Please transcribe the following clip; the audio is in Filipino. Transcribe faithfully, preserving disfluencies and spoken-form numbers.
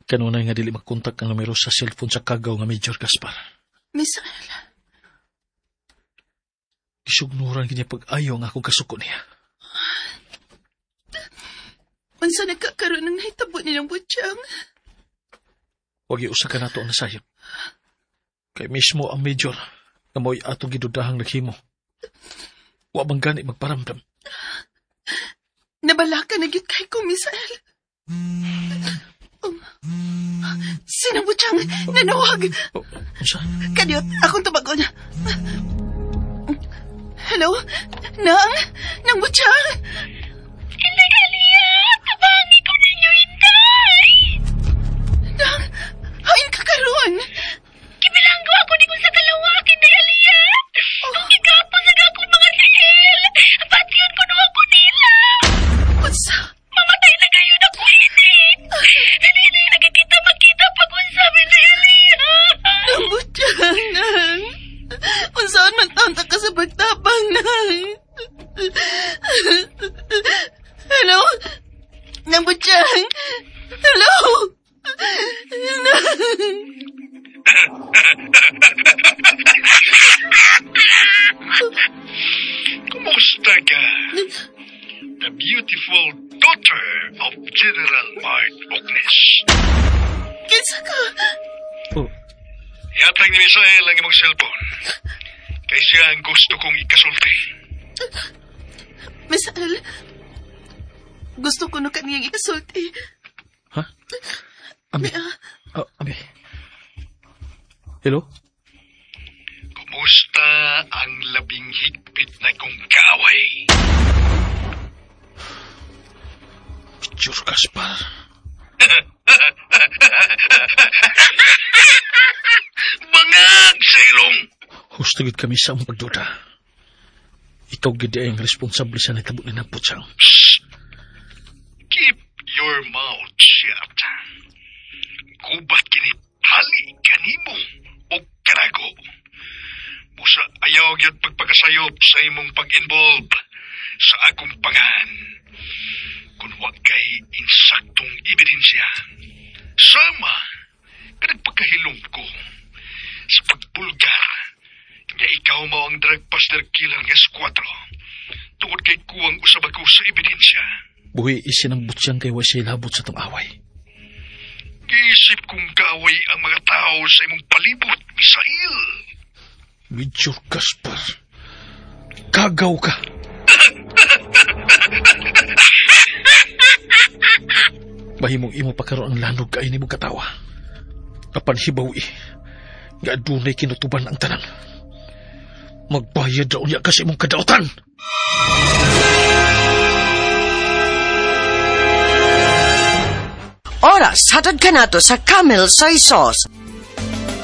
Kanunay nga dili makontak ang numero sa cellphone sa kagaw nga Major Gaspar. Misael. Gisugnuran kanya pag-ayaw nga akong kasuko niya. Unsa nagkakaroon ng nahitabo nilang butyang? Huwag iusa ka nato ang nasayop. Kay mismo ang Major na mo'y atong gidudahang naghimo. Huwag bang gani magparamdam. Nabalaka na gid kay ko, Misael. Um, Sinang butyang nanawag? Unsa? Kadiyot, akong tubagon. Hello? Nang? Nang butyang? Inagalia! Tabangi ko ninyo, Inday! Nang? Hain ka karon? Kibilanggo ako ni kung sa kalawak, Inagalia! Kung kigapon sa gakong mga sihil, patiyon ko no ako nila! Unsa? Mamatay na kayo na ko, init! Hindi na nagkita magkita pag-unsabi ni Elia! Nang butyang, nang? Unsaan man tanta ka sa pagtabang, nang? Hello? Nang butyang? Hello? Nang? Kumusta ka? The beautiful daughter of General Mart Oknes. Kinsa ka? Oh, Iatang ni Misael ang imong cellphone. Kay siya ang gusto kong ikasulti. Misael, gusto ko no kaniyang ikasulti. ha? Abi. Ah, Oh, abi. Hello? Kumusta ang labing higpit na kong kaaway? Major Gaspar. Bangag sa ilong! Hustagid kami sa among pagduda. Ikaw gid ang responsable sa natabo ni Naputsang. Keep your mouth shut. Gubat kini hali kanimo o karago. Musa ayaw gyud pagpakasayop sa imong pag-involve sa akong pangan. Kung wag kay insaktong ebidensya, sama ka nagpagkahilom ko sa pagbulgar nga ikaw mao ang drug buster killer nga squadro tungod kay kuwang usab ako sa ebidensya. Buhi isin ang butyang kay wasay labot sa tong away. Giisip kong gaway ang mga tao sa imong palibot, Misael. Major Gaspar. Kagaw ka. Bahimong imo pakaroon ang lanog kay ni mo katawa. Apan hibawi. Nga adunay kinutuban ang tanan. Magbayad daw niya kasi mong kadautan. Oras, hatad ka na to sa Camel Soy Sauce.